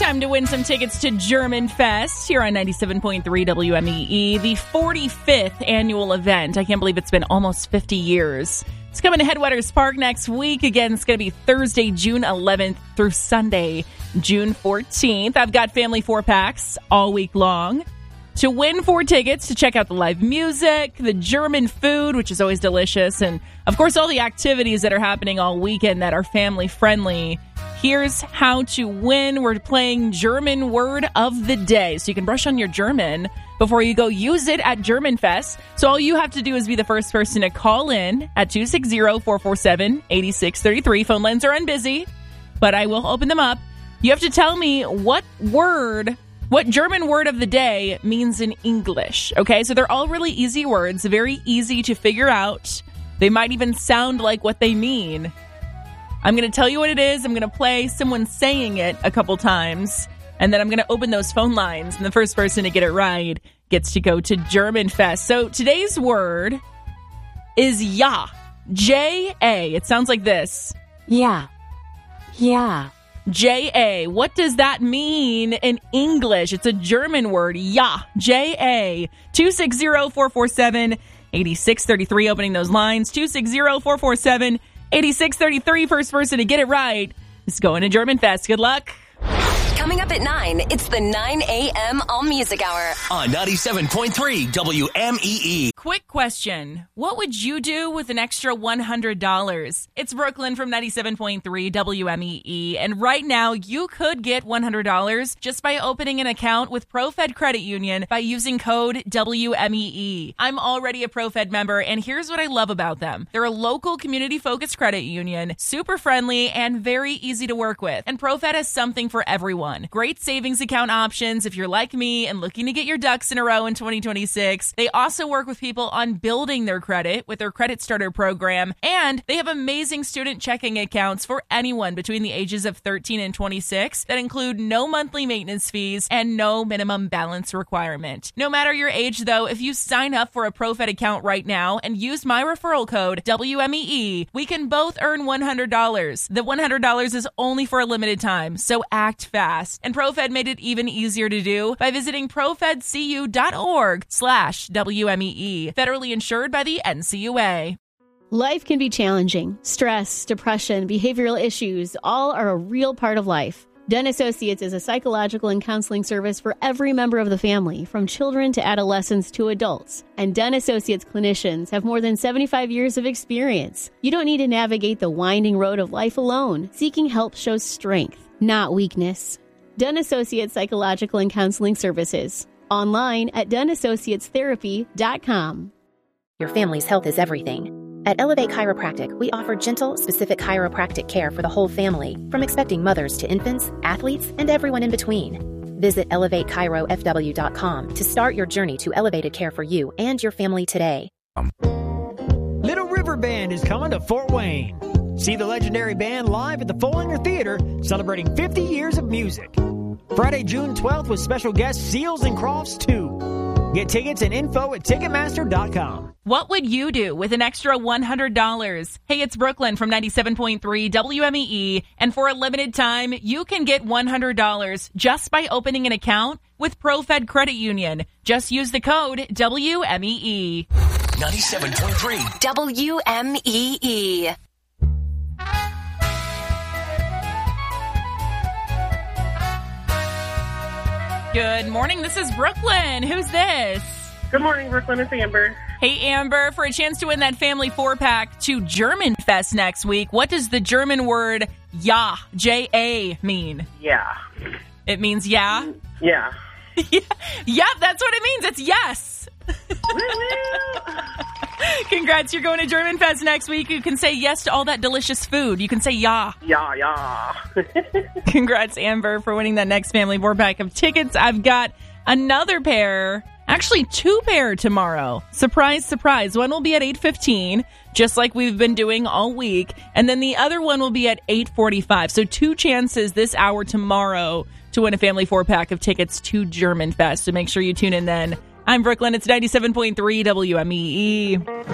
Time to win some tickets to German Fest here on 97.3 WMEE, the 45th annual event. I can't believe it's been almost 50 years. It's coming to Headwaters Park next week. Again, it's going to be Thursday, June 11th through Sunday, June 14th. I've got family 4-packs all week long. To win 4 tickets to check out the live music, the German food, which is always delicious, and, of course, all the activities that are happening all weekend that are family-friendly. Here's how to win. We're playing German Word of the Day, so you can brush on your German before you go use it at German Fest. So all you have to do is be the first person to call in at 260-447-8633. Phone lines are unbusy, but I will open them up. You have to tell me what German word of the day means in English, okay? So they're all really easy words, very easy to figure out. They might even sound like what they mean. I'm going to tell you what it is. I'm going to play someone saying it a couple times, and then I'm going to open those phone lines, and the first person to get it right gets to go to German Fest. So today's word is ja, J-A. It sounds like this. Yeah. Yeah. J-A. What does that mean in English? It's a German word. Ja, J-A. 260-447-8633. Opening those lines. 260-447-8633. First person to get it right is going to German Fest. Good luck. Coming up at 9, it's the 9 a.m. All Music Hour. On 97.3 WMEE. Quick question. What would you do with an extra $100? It's Brooklyn from 97.3 WMEE. And right now, you could get $100 just by opening an account with ProFed Credit Union by using code WMEE. I'm already a ProFed member, and here's what I love about them. They're a local community-focused credit union, super friendly, and very easy to work with. And ProFed has something for everyone. Great savings account options if you're like me and looking to get your ducks in a row in 2026. They also work with people on building their credit with their Credit Starter program, and they have amazing student checking accounts for anyone between the ages of 13 and 26 that include no monthly maintenance fees and no minimum balance requirement. No matter your age, though, if you sign up for a ProFed account right now and use my referral code WMEE, we can both earn $100. The $100 is only for a limited time, so act fast. And ProFed made it even easier to do by visiting profedcu.org/WMEE. Federally insured by the NCUA. Life can be challenging. Stress, depression, behavioral issues, all are a real part of life. Dunn Associates is a psychological and counseling service for every member of the family, from children to adolescents to adults. And Dunn Associates clinicians have more than 75 years of experience. You don't need to navigate the winding road of life alone. Seeking help shows strength, not weakness. Dunn Associates Psychological and Counseling Services. Online at DunnAssociatesTherapy.com. Your family's health is everything. At Elevate Chiropractic, we offer gentle, specific chiropractic care for the whole family, from expecting mothers to infants, athletes, and everyone in between. Visit ElevateChiroFW.com to start your journey to elevated care for you and your family today. Little River Band is coming to Fort Wayne. See the legendary band live at the Full-Linger Theater, celebrating 50 years of music. Friday, June 12th with special guests Seals and Crofts 2. Get tickets and info at Ticketmaster.com. What would you do with an extra $100? Hey, it's Brooklyn from 97.3 WMEE, and for a limited time, you can get $100 just by opening an account with ProFed Credit Union. Just use the code WMEE. 97.3 WMEE. Good morning. This is Brooklyn. Who's this? Good morning, Brooklyn. It's Amber. Hey, Amber. For a chance to win that family 4-pack to German Fest next week, what does the German word ja, J-A, mean? Yeah. It means yeah? Yeah. Yep, that's what it means. It's yes. Congrats, you're going to German Fest next week. You can say yes to all that delicious food. You can say ja. Yeah, yeah. Congrats, Amber, for winning that next family 4-pack of tickets. I've got another pair, actually 2 pair tomorrow. Surprise, surprise. One will be at 8:15, just like we've been doing all week. And then the other one will be at 8:45. So 2 chances this hour tomorrow to win a family 4-pack of tickets to German Fest. So make sure you tune in then. I'm Brooklyn. It's 97.3 WMEE.